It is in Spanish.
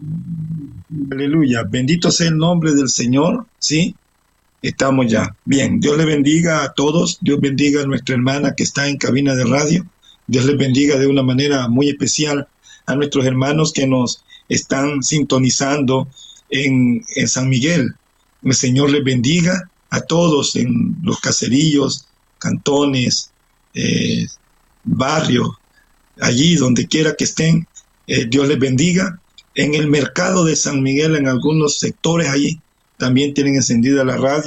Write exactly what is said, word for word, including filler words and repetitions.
Aleluya, bendito sea el nombre del Señor, ¿sí? Estamos ya. Bien, Dios le bendiga a todos, Dios bendiga a nuestra hermana que está en cabina de radio, Dios les bendiga de una manera muy especial a nuestros hermanos que nos están sintonizando en, en San Miguel. El Señor les bendiga a todos en los caseríos, cantones, eh, barrios, allí donde quiera que estén, eh, Dios les bendiga. En el mercado de San Miguel, en algunos sectores allí, también tienen encendida la radio.